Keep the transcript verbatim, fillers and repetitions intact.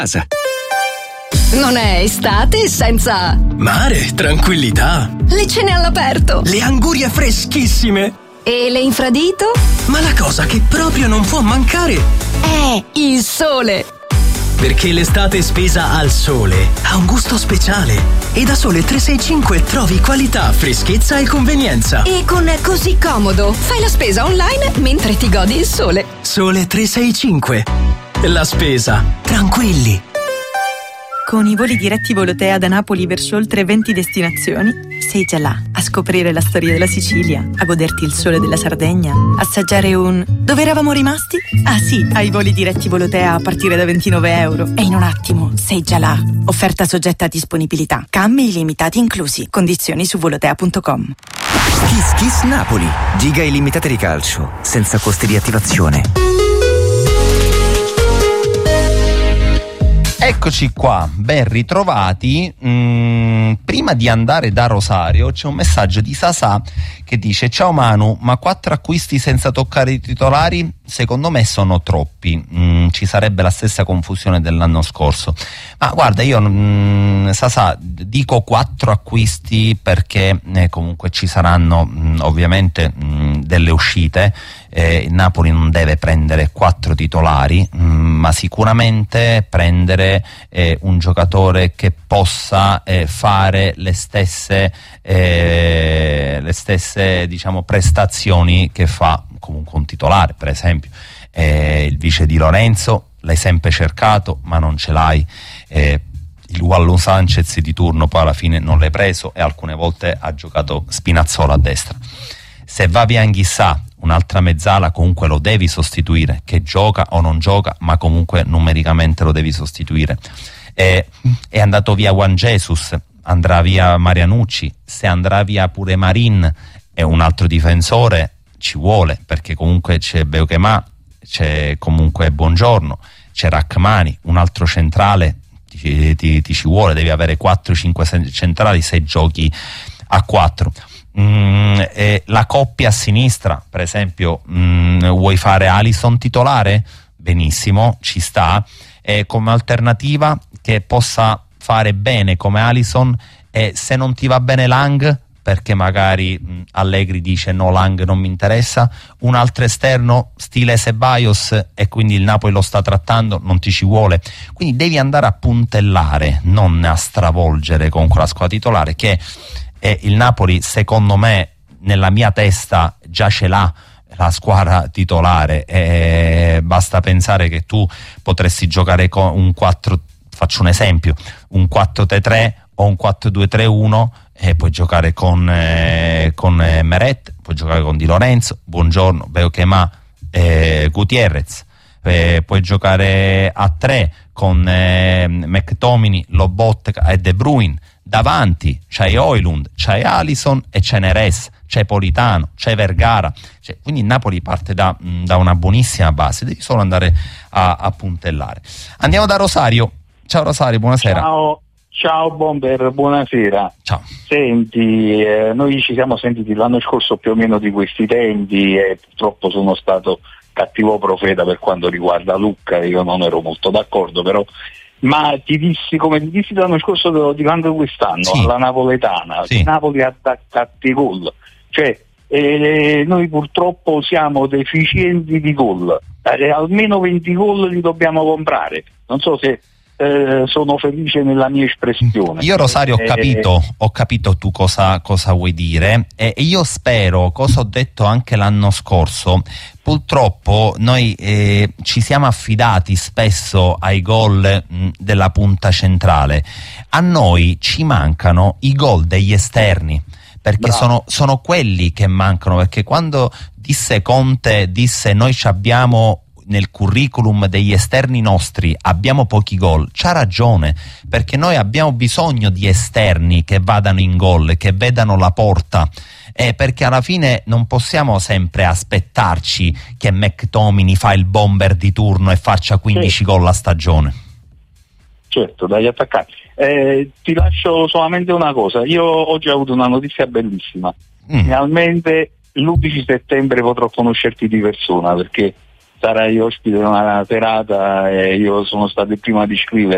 casa. Non è estate senza mare, tranquillità, le cene all'aperto, le angurie freschissime e le infradito? Ma la cosa che proprio non può mancare è il sole. Perché l'estate spesa al sole ha un gusto speciale e da Sole tre sei cinque trovi qualità, freschezza e convenienza. E con Così Comodo fai la spesa online mentre ti godi il sole. Sole tre sei cinque. La spesa tranquilli. Con i voli diretti Volotea da Napoli verso oltre venti destinazioni, sei già là a scoprire la storia della Sicilia, a goderti il sole della Sardegna, assaggiare un... Dove eravamo rimasti? Ah sì, ai voli diretti Volotea a partire da ventinove euro. E in un attimo sei già là. Offerta soggetta a disponibilità. Cambi illimitati inclusi. Condizioni su volotea punto com. Kiss Kiss Napoli. Giga illimitate di calcio, senza costi di attivazione. Eccoci qua, ben ritrovati. Mm, prima di andare da Rosario c'è un messaggio di Sasà che dice: ciao Manu, ma quattro acquisti senza toccare i titolari? Secondo me sono troppi. Mm, ci sarebbe la stessa confusione dell'anno scorso. Ma guarda, io mm, Sasà dico quattro acquisti perché eh, comunque ci saranno mm, ovviamente mm, delle uscite. Eh, il Napoli non deve prendere quattro titolari, mh, ma sicuramente prendere eh, un giocatore che possa eh, fare le stesse eh, le stesse diciamo prestazioni che fa comunque un titolare. Per esempio eh, il vice di Lorenzo l'hai sempre cercato ma non ce l'hai, eh, il Wallon Sanchez di turno poi alla fine non l'hai preso e alcune volte ha giocato Spinazzola a destra. Se va via Anghissà, un'altra mezzala comunque lo devi sostituire, che gioca o non gioca, ma comunque numericamente lo devi sostituire. Eh, è andato via Juan Jesus, andrà via Marianucci, se andrà via pure Marin e un altro difensore ci vuole, perché comunque c'è Beukema, c'è comunque Buongiorno, c'è Rachmani, un altro centrale ti, ti, ti ci vuole, devi avere quattro cinque centrali se giochi a quattro. Mm, eh, la coppia a sinistra, per esempio, mm, vuoi fare Alisson titolare? Benissimo, ci sta. Eh, come alternativa che possa fare bene come Alisson, eh, se non ti va bene Lang, perché magari mh, Allegri dice no, Lang non mi interessa, un altro esterno stile Ceballos e quindi il Napoli lo sta trattando, non ti ci vuole. Quindi devi andare a puntellare, non a stravolgere con quella squadra titolare che e il Napoli, secondo me, nella mia testa già ce l'ha la squadra titolare. E basta pensare che tu potresti giocare con un quattro, faccio un esempio, un quattro tre tre o un quattro due tre uno e puoi giocare con, eh, con eh, Meret, puoi giocare con Di Lorenzo, Buongiorno, Beukema, eh, Gutierrez. Eh, puoi giocare a tre con eh, McTominay, Lobotka e De Bruyne. Davanti c'hai Højlund, c'hai Alisson e c'è Neres, c'è Politano, c'è Vergara, cioè, quindi il Napoli parte da, da una buonissima base, devi solo andare a, a puntellare. Andiamo da Rosario. Ciao Rosario, buonasera. Ciao, ciao Bomber, buonasera. Ciao. Senti, eh, noi ci siamo sentiti l'anno scorso più o meno di questi tempi e purtroppo sono stato cattivo profeta per quanto riguarda Lucca, io non ero molto d'accordo, però ma ti dissi, come ti dissi l'anno scorso, te lo dico anche quest'anno, sì, alla napoletana, sì. Napoli attaccati gol, cioè eh, noi purtroppo siamo deficienti di gol, eh, almeno venti gol li dobbiamo comprare, non so se eh, sono felice nella mia espressione. Io Rosario ho capito, eh, ho capito tu cosa, cosa vuoi dire e io spero, cosa ho detto anche l'anno scorso, purtroppo noi eh, ci siamo affidati spesso ai gol mh, della punta centrale, a noi ci mancano i gol degli esterni, perché sono, sono quelli che mancano, perché quando disse Conte, disse noi ci abbiamo nel curriculum degli esterni nostri abbiamo pochi gol, c'ha ragione, perché noi abbiamo bisogno di esterni che vadano in gol, che vedano la porta, eh, perché alla fine non possiamo sempre aspettarci che McTominay fa il bomber di turno e faccia quindici sì. gol a stagione. Certo, dagli attaccanti. Eh, ti lascio solamente una cosa, io oggi ho avuto una notizia bellissima, mm. finalmente l'undici settembre potrò conoscerti di persona, perché sarai ospite di una serata e io sono stato il primo ad iscrivermi